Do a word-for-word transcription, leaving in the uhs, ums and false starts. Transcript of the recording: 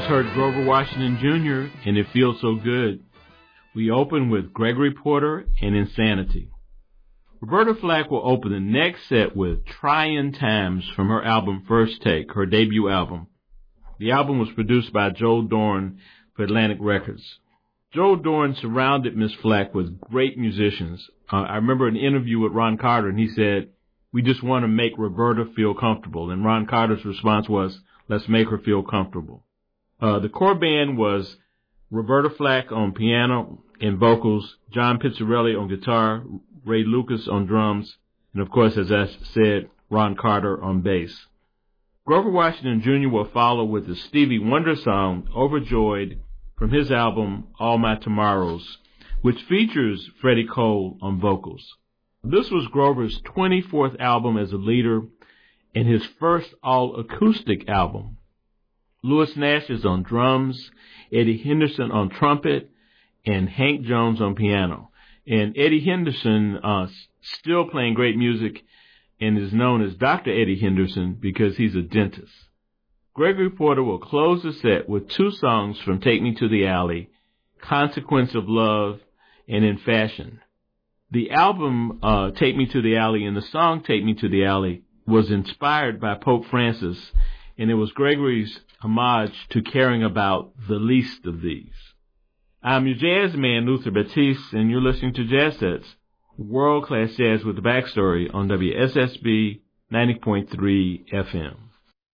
just heard Grover Washington Junior and It Feels So Good. We open with Gregory Porter and Insanity. Roberta Flack will open the next set with Trying Times from her album First Take, her debut album. The album was produced by Joe Dorn for Atlantic Records. Joe Dorn surrounded Miss Flack with great musicians. Uh, I remember an interview with Ron Carter, and he said, "We just want to make Roberta feel comfortable." And Ron Carter's response was, "Let's make her feel comfortable." Uh, the core band was Roberta Flack on piano and vocals, John Pizzarelli on guitar, Ray Lucas on drums, and of course, as I said, Ron Carter on bass. Grover Washington Junior will follow with the Stevie Wonder song, Overjoyed, from his album, All My Tomorrows, which features Freddie Cole on vocals. This was Grover's twenty-fourth album as a leader and his first all-acoustic album. Louis Nash is on drums, Eddie Henderson on trumpet, and Hank Jones on piano. And Eddie Henderson uh, still playing great music and is known as Doctor Eddie Henderson because he's a dentist. Gregory Porter will close the set with two songs from Take Me to the Alley, Consequence of Love, and In Fashion. The album uh, Take Me to the Alley and the song Take Me to the Alley was inspired by Pope Francis, and it was Gregory's homage to caring about the least of these. I'm your jazz man, Luther Batiste, and you're listening to Jazz Sets, world-class jazz with the backstory on W S S B ninety point three F M.